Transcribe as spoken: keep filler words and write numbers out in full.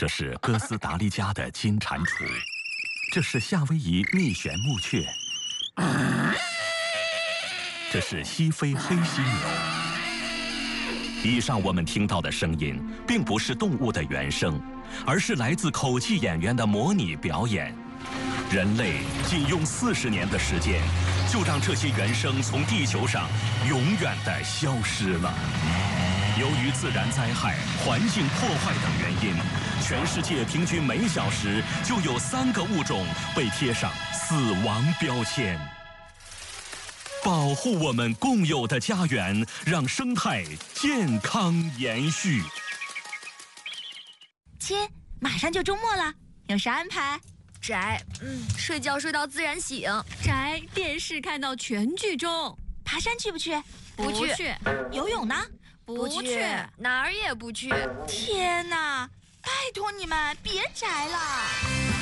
这是哥斯达黎加的金蟾蜍，这是夏威夷蜜旋木雀，这是西非黑犀牛。以上我们听到的声音，并不是动物的原声，而是来自口技演员的模拟表演。人类仅用四十年的时间，就让这些原声从地球上永远地消失了。由于自然灾害、环境破坏等原因，全世界平均每小时就有三个物种被贴上死亡标签。保护我们共有的家园，让生态健康延续。 亲，马上就周末了，有啥安排？ 宅，嗯，睡觉睡到自然醒。 宅，电视看到全剧终。 爬山去不去？ 不去。 去。 游泳呢？ 不去，哪儿也不去。 天哪，拜托你们别宅了。